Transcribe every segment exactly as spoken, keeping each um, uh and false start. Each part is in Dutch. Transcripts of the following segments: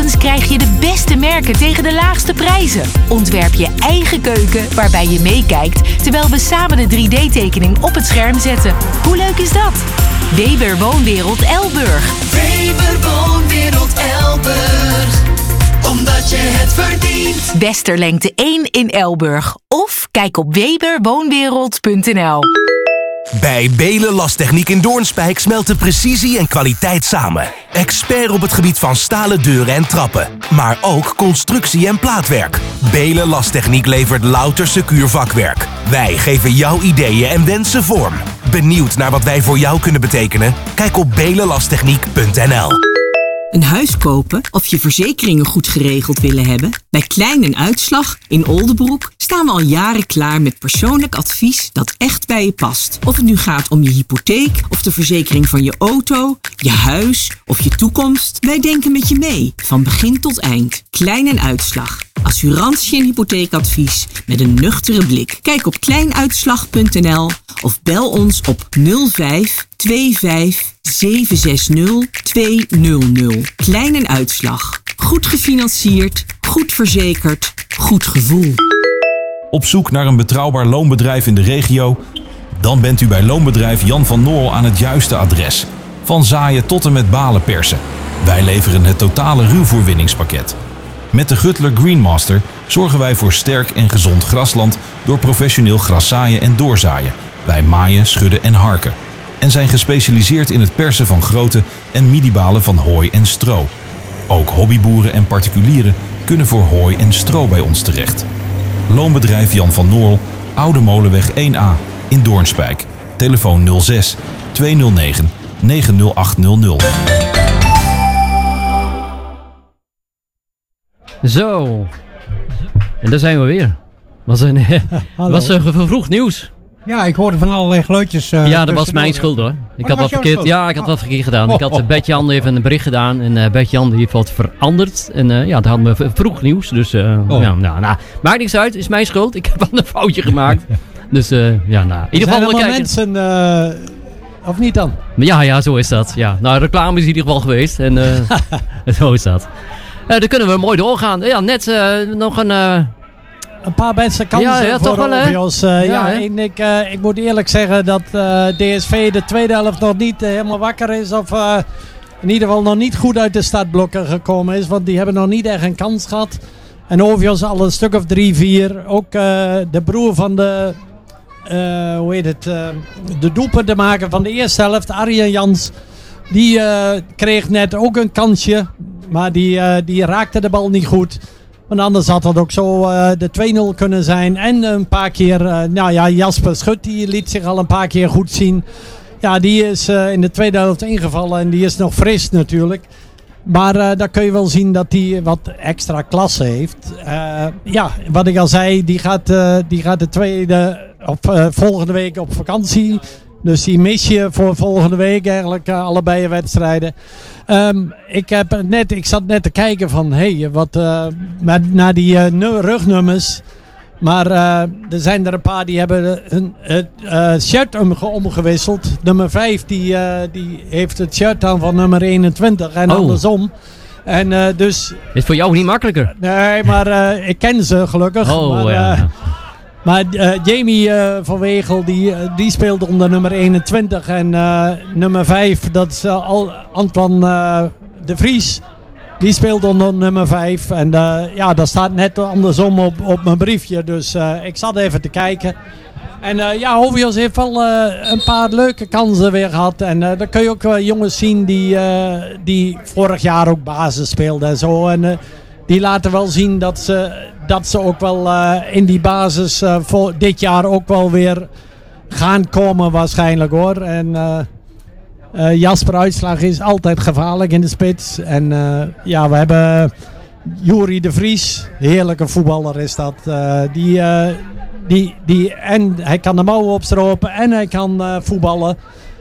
Tevens krijg je de beste merken tegen de laagste prijzen. Ontwerp je eigen keuken waarbij je meekijkt terwijl we samen de drie D-tekening op het scherm zetten. Hoe leuk is dat? Weber Woonwereld Elburg. Weber Woonwereld Elburg. Omdat je het verdient. Westerlengte één in Elburg. Of kijk op weber woonwereld punt n l. Bij Belen Lastechniek in Doornspijk smelten precisie en kwaliteit samen. Expert op het gebied van stalen deuren en trappen. Maar ook constructie en plaatwerk. Belen Lastechniek levert louter secuur vakwerk. Wij geven jouw ideeën en wensen vorm. Benieuwd naar wat wij voor jou kunnen betekenen? Kijk op belen lastechniek punt n l. Een huis kopen of je verzekeringen goed geregeld willen hebben? Bij Klein en Uitslag in Oldebroek staan we al jaren klaar met persoonlijk advies dat echt bij je past. Of het nu gaat om je hypotheek of de verzekering van je auto, je huis of je toekomst. Wij denken met je mee, van begin tot eind. Klein en Uitslag. Assurantie en hypotheekadvies met een nuchtere blik. Kijk op kleinuitslag punt n l of bel ons op nul vijf twee vijf zeven zes nul twee nul nul. Klein en Uitslag. Goed gefinancierd, goed verzekerd, goed gevoel. Op zoek naar een betrouwbaar loonbedrijf in de regio? Dan bent u bij Loonbedrijf Jan van Noorl aan het juiste adres. Van zaaien tot en met balen persen. Wij leveren het totale ruwvoerwinningspakket. Met de Gutler Greenmaster zorgen wij voor sterk en gezond grasland door professioneel graszaaien en doorzaaien. Wij maaien, schudden en harken. En zijn gespecialiseerd in het persen van grote en midibalen van hooi en stro. Ook hobbyboeren en particulieren kunnen voor hooi en stro bij ons terecht. Loonbedrijf Jan van Noorl, Oude Molenweg één A in Doornspijk. Telefoon nul zes twee nul negen negen nul acht nul nul. Zo. En daar zijn we weer. Was een, was een vervroegd nieuws. Ja, ik hoorde van allerlei geluidjes. Uh, ja, dat was mijn schuld hoor. Ik oh, had wat verkeerd. Ja, ik had wat verkeerd gedaan. Ik had uh, Bert-Jan even een bericht gedaan en uh, Bert-Jan heeft wat veranderd. En uh, ja, dat hadden we vroeg nieuws. Dus uh, oh. ja, nou, nou, maakt niks uit. Is mijn schuld. Ik heb wel een foutje gemaakt. Dus uh, ja, nou. In ieder geval zijn er mensen, uh, of niet dan? Ja, ja, zo is dat. Ja, nou, reclame is in ieder geval geweest en uh, zo is dat. Uh, dan kunnen we mooi doorgaan. Ja, net uh, nog een. Uh, Een paar beste kansen ja, ja, voor toch wel, Ovios. Uh, ja, ja en ik, uh, ik moet eerlijk zeggen dat uh, D S V de tweede helft nog niet uh, helemaal wakker is. Of uh, in ieder geval nog niet goed uit de startblokken gekomen is. Want die hebben nog niet echt een kans gehad. En Ovios al een stuk of drie, vier. Ook uh, de broer van de, uh, hoe heet het, uh, de doelpuntenmaker van de eerste helft, Arjen Jans. Die uh, kreeg net ook een kansje. Maar die, uh, die raakte de bal niet goed. Want anders had dat ook zo uh, de twee nul kunnen zijn. En een paar keer, uh, nou ja, Jasper Schut die liet zich al een paar keer goed zien. Ja, die is uh, in de tweede helft ingevallen en die is nog fris natuurlijk. Maar uh, daar kun je wel zien dat hij wat extra klasse heeft. Uh, ja, wat ik al zei, die gaat, uh, die gaat de tweede, of uh, volgende week op vakantie. Dus die mis je voor volgende week eigenlijk uh, allebei de wedstrijden. Um, ik, heb net, ik zat net te kijken van hey, wat uh, met, naar die uh, nu- rugnummers. Maar uh, er zijn er een paar die hebben hun het uh, shirt om, omgewisseld. Nummer vijf die, uh, die heeft het shirt aan van nummer eenentwintig en oh. andersom. En, uh, dus, is voor jou niet makkelijker? Nee, maar uh, ik ken ze gelukkig. Oh, maar, ja. uh, Maar uh, Jamie uh, van Wegel die, uh, die speelde onder nummer eenentwintig. En uh, nummer vijf, dat is uh, Antoine uh, de Vries. Die speelde onder nummer vijf. En uh, ja, dat staat net andersom op, op mijn briefje. Dus uh, ik zat even te kijken. En uh, ja, Ovios heeft wel uh, een paar leuke kansen weer gehad. En uh, dan kun je ook uh, jongens zien die, uh, die vorig jaar ook basis speelden en zo. En uh, die laten wel zien dat ze, dat ze ook wel uh, in die basis uh, voor dit jaar ook wel weer gaan komen waarschijnlijk hoor. En uh, uh, Jasper Uitslag is altijd gevaarlijk in de spits. En uh, ja, we hebben Juri de Vries, heerlijke voetballer is dat. Uh, die, uh, die, die, en hij kan de mouwen opstropen en hij kan uh, voetballen.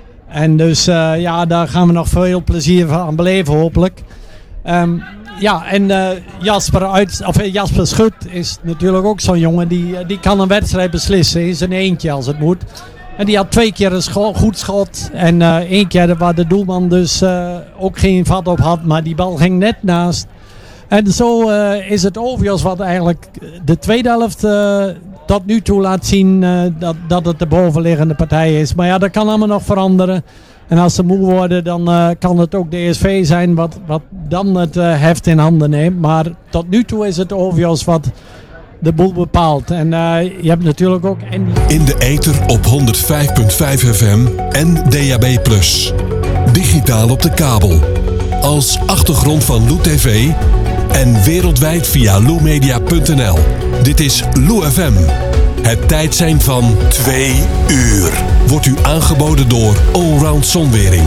En dus uh, ja, daar gaan we nog veel plezier van beleven hopelijk. Um, Ja, en uh, Jasper, uit, of, uh, Jasper Schut is natuurlijk ook zo'n jongen. Die, uh, die kan een wedstrijd beslissen in zijn eentje als het moet. En die had twee keer een scho- goed schot. En uh, één keer waar de doelman dus uh, ook geen vat op had. Maar die bal ging net naast. En zo uh, is het Ovios wat eigenlijk de tweede helft uh, tot nu toe laat zien uh, dat, dat het de bovenliggende partij is. Maar ja, dat kan allemaal nog veranderen. En als ze moe worden, dan uh, kan het ook de D S V zijn wat, wat dan het uh, heft in handen neemt. Maar tot nu toe is het Ovios wat de boel bepaalt. En uh, je hebt natuurlijk ook... In de ether op honderdvijf komma vijf F M en D A B plus. Digitaal op de kabel. Als achtergrond van Lou T V en wereldwijd via lou media punt n l. Dit is Lou F M. Het tijdsein van twee uur. Wordt u aangeboden door Allround Zonwering.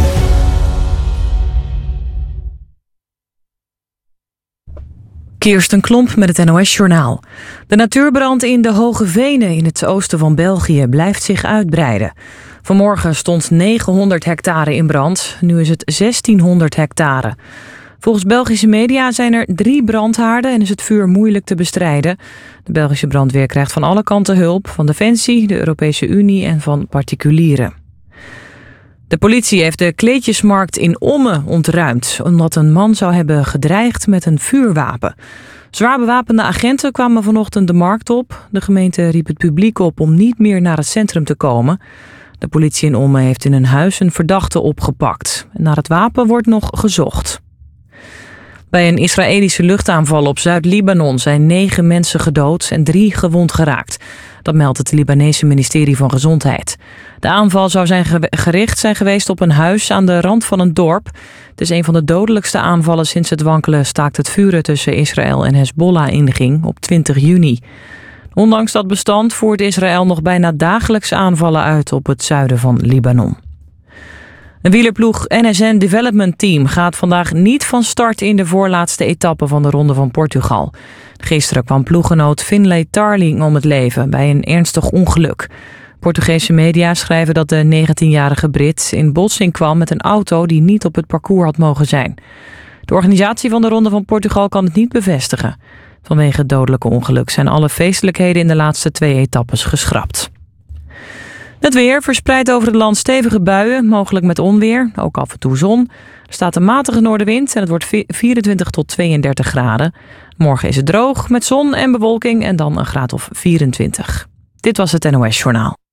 Kirsten Klomp met het N O S-journaal. De natuurbrand in de Hoge Venen in het oosten van België blijft zich uitbreiden. Vanmorgen stond negenhonderd hectare in brand, nu is het zestienhonderd hectare. Volgens Belgische media zijn er drie brandhaarden en is het vuur moeilijk te bestrijden. De Belgische brandweer krijgt van alle kanten hulp, van Defensie, de Europese Unie en van particulieren. De politie heeft de kleedjesmarkt in Ommen ontruimd, omdat een man zou hebben gedreigd met een vuurwapen. Zwaar bewapende agenten kwamen vanochtend de markt op. De gemeente riep het publiek op om niet meer naar het centrum te komen. De politie in Ommen heeft in een huis een verdachte opgepakt. Naar het wapen wordt nog gezocht. Bij een Israëlische luchtaanval op Zuid-Libanon zijn negen mensen gedood en drie gewond geraakt. Dat meldt het Libanese ministerie van Gezondheid. De aanval zou zijn gericht zijn geweest op een huis aan de rand van een dorp. Het is een van de dodelijkste aanvallen sinds het wankele staakt het vuren tussen Israël en Hezbollah inging op twintig juni. Ondanks dat bestand voert Israël nog bijna dagelijks aanvallen uit op het zuiden van Libanon. Een wielerploeg N S N Development Team gaat vandaag niet van start in de voorlaatste etappe van de Ronde van Portugal. Gisteren kwam ploeggenoot Finlay Tarling om het leven bij een ernstig ongeluk. Portugese media schrijven dat de negentienjarige Brit in botsing kwam met een auto die niet op het parcours had mogen zijn. De organisatie van de Ronde van Portugal kan het niet bevestigen. Vanwege het dodelijke ongeluk zijn alle feestelijkheden in de laatste twee etappes geschrapt. Het weer verspreidt over het land stevige buien, mogelijk met onweer, ook af en toe zon. Er staat een matige noordenwind en het wordt vierentwintig tot tweeëndertig graden. Morgen is het droog met zon en bewolking en dan een graad of vierentwintig. Dit was het N O S Journaal.